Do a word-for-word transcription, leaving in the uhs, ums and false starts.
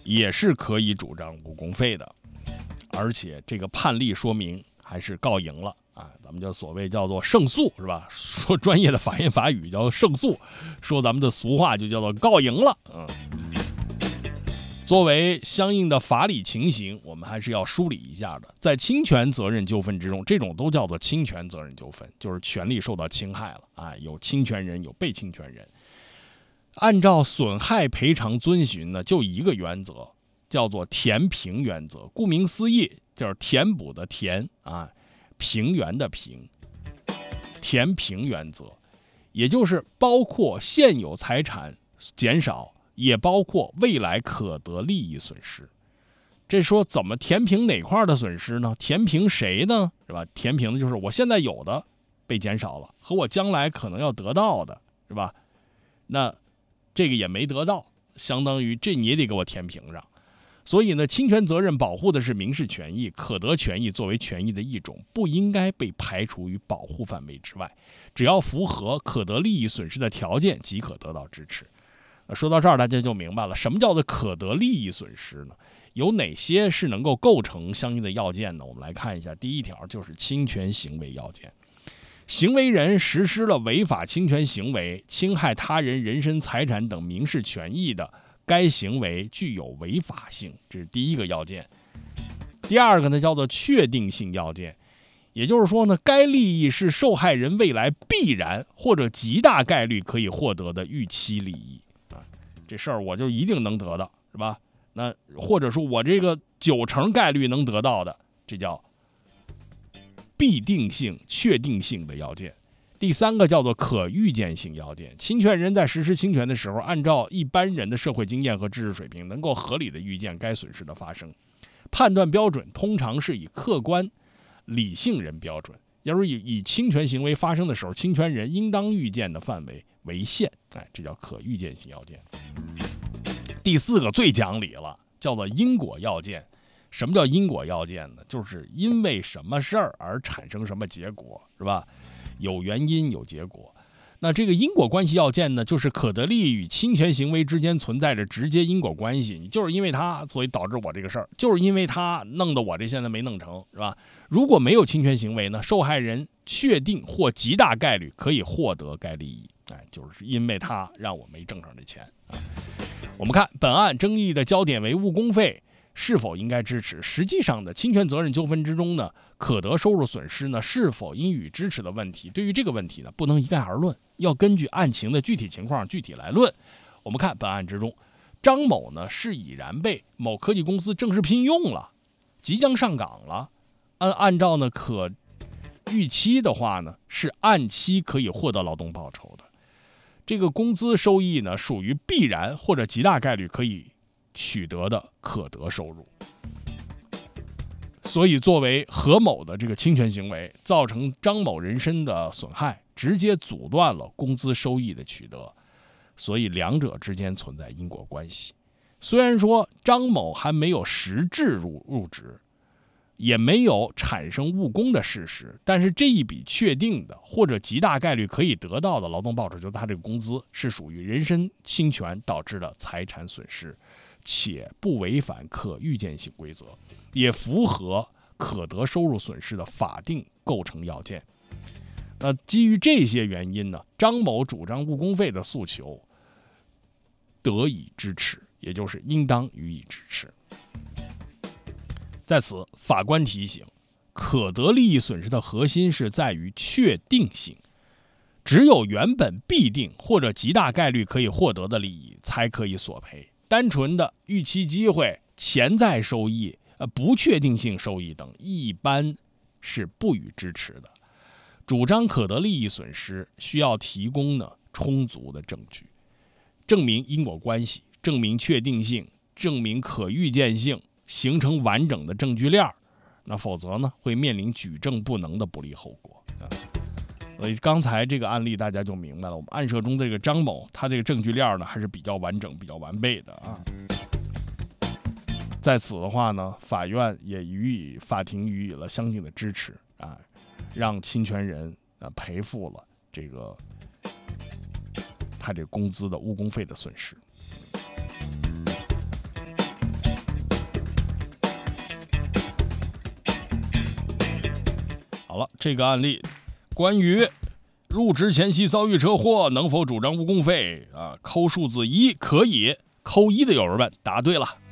也是可以主张误工费的，而且这个判例说明还是告赢了啊，咱们就所谓叫做胜诉是吧？说专业的法言法语叫胜诉，说咱们的俗话就叫做告赢了。嗯，作为相应的法理情形，我们还是要梳理一下的。在侵权责任纠纷之中，这种都叫做侵权责任纠纷，就是权利受到侵害了啊，有侵权人，有被侵权人。按照损害赔偿遵循呢，就一个原则，叫做填平原则。顾名思义，就是填补的填啊，平原的平，填平原则，也就是包括现有财产减少，也包括未来可得利益损失。这说怎么填平哪块的损失呢？填平谁呢？是吧？填平的就是我现在有的被减少了，和我将来可能要得到的，是吧？那这个也没得到，相当于这你也得给我填平上。所以呢，侵权责任保护的是民事权益，可得权益作为权益的一种，不应该被排除于保护范围之外。只要符合可得利益损失的条件，即可得到支持。说到这儿，大家就明白了，什么叫做可得利益损失呢？有哪些是能够构成相应的要件呢？我们来看一下，第一条就是侵权行为要件。行为人实施了违法侵权行为，侵害他人人身财产等民事权益的，该行为具有违法性，这是第一个要件。第二个呢，叫做确定性要件，也就是说呢，该利益是受害人未来必然或者极大概率可以获得的预期利益啊，这事儿我就一定能得到，是吧？那或者说我这个九成概率能得到的，这叫必定性、确定性的要件。第三个叫做可预见性要件，侵权人在实施侵权的时候，按照一般人的社会经验和知识水平，能够合理的预见该损失的发生。判断标准通常是以客观、理性人标准，也就是以以侵权行为发生的时候，侵权人应当预见的范围为限，哎，这叫可预见性要件。第四个最讲理了，叫做因果要件。什么叫因果要件呢？就是因为什么事儿而产生什么结果，是吧？有原因有结果。那这个因果关系要件呢，就是可得利益与侵权行为之间存在着直接因果关系。你就是因为他，所以导致我这个事儿，就是因为他弄得我这现在没弄成，是吧？如果没有侵权行为呢，受害人确定或极大概率可以获得该利益，哎，就是因为他让我没挣上这钱啊。我们看本案争议的焦点为误工费是否应该支持。实际上的侵权责任纠纷之中呢，可得收入损失呢是否应予支持的问题，对于这个问题呢，不能一概而论，要根据案情的具体情况具体来论。我们看本案之中，张某呢是已然被某科技公司正式聘用了，即将上岗了，按按照呢可预期的话呢，是按期可以获得劳动报酬的。这个工资收益呢，属于必然或者极大概率可以取得的可得收入。所以作为何某的这个侵权行为造成张某人身的损害，直接阻断了工资收益的取得，所以两者之间存在因果关系。虽然说张某还没有实质入入职，也没有产生误工的事实，但是这一笔确定的或者极大概率可以得到的劳动报酬，就是他这个工资，是属于人身侵权导致的财产损失，且不违反可预见性规则，也符合可得收入损失的法定构成要件。那基于这些原因呢，张某主张误工费的诉求得以支持，也就是应当予以支持。在此，法官提醒，可得利益损失的核心是在于确定性，只有原本必定或者极大概率可以获得的利益才可以索赔。单纯的预期机会、潜在收益、呃不确定性收益等，一般是不予支持的。主张可得利益损失，需要提供呢充足的证据，证明因果关系，证明确定性，证明可预见性，形成完整的证据链，那否则呢会面临举证不能的不利后果。所以刚才这个案例大家就明白了，我们案涉中这个张某，他这个证据链呢还是比较完整、比较完备的啊。在此的话呢，法院也予以法庭予以了相应的支持啊，让侵权人啊赔付了这个他这个工资的误工费的损失。 好了，这个案例关于入职前夕遭遇车祸能否主张误工费啊？扣数字一可以，扣一的友人们答对了。